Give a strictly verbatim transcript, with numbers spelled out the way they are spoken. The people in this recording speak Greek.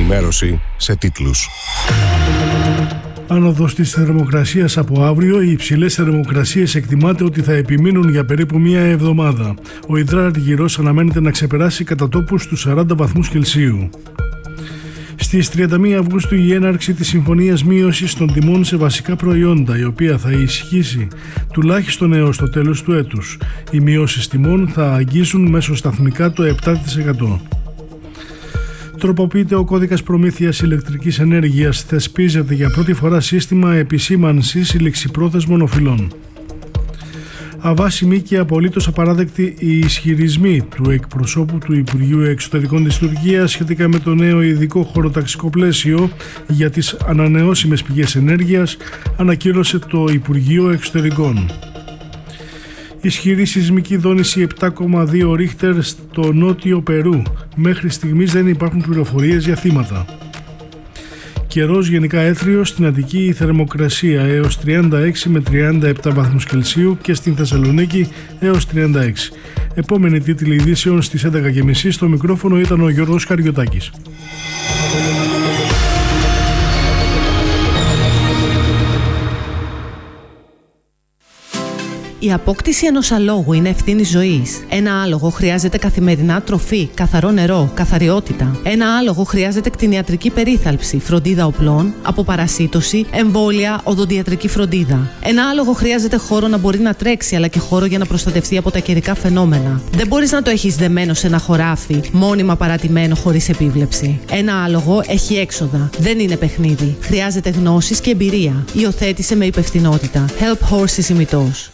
ενημέρωση σε τίτλους. Άνοδος της θερμοκρασίας από αύριο. Οι υψηλές θερμοκρασίες εκτιμάται ότι θα επιμείνουν για περίπου μία εβδομάδα. Ο υδράργυρος αναμένεται να ξεπεράσει κατά τόπους τους σαράντα βαθμούς Κελσίου. Στις τριάντα μία Αυγούστου η έναρξη της Συμφωνίας Μείωσης των Τιμών σε βασικά προϊόντα, η οποία θα ισχύσει τουλάχιστον έως το τέλος του έτους. Οι μειώσεις τιμών θα αγγίζουν μέσοσταθμικά το επτά τοις εκατό. Τροποποιείται ο κώδικας προμήθειας ηλεκτρικής ενέργειας. Θεσπίζεται για πρώτη φορά σύστημα επισήμανσης ληξιπρόθεσμων οφειλών. Αβάσιμοι και απολύτως απαράδεκτοι οι ισχυρισμοί του εκπροσώπου του Υπουργείου Εξωτερικών της Τουρκίας σχετικά με το νέο ειδικό χωροταξικό πλαίσιο για τις ανανεώσιμες πηγές ενέργειας, ανακοίνωσε το Υπουργείο Εξωτερικών. Ισχυρή σεισμική δόνηση επτά κόμμα δύο Ρίχτερ στο νότιο Περού. Μέχρι στιγμής δεν υπάρχουν πληροφορίες για θύματα. Καιρός γενικά έθριος, στην Αττική η θερμοκρασία έως τριάντα έξι με τριάντα επτά βαθμούς Κελσίου και στην Θεσσαλονίκη έως τριάντα έξι. Επόμενη τίτλη ειδήσεων στις έντεκα και μισή. Στο μικρόφωνο ήταν ο Γιώργος Καριωτάκης. Η απόκτηση ενός αλόγου είναι ευθύνη ζωής. Ένα άλογο χρειάζεται καθημερινά τροφή, καθαρό νερό, καθαριότητα. Ένα άλογο χρειάζεται κτηνιατρική περίθαλψη, φροντίδα οπλών, αποπαρασίτωση, εμβόλια, οδοντιατρική φροντίδα. Ένα άλογο χρειάζεται χώρο να μπορεί να τρέξει, αλλά και χώρο για να προστατευτεί από τα καιρικά φαινόμενα. Δεν μπορείς να το έχεις δεμένο σε ένα χωράφι, μόνιμα παρατημένο χωρίς επίβλεψη. Ένα άλογο έχει έξοδα. Δεν είναι παιχνίδι. Χρειάζεται γνώσεις και εμπειρία. Υιοθέτησε με υπευθυνότητα. Help Horses ημιτός.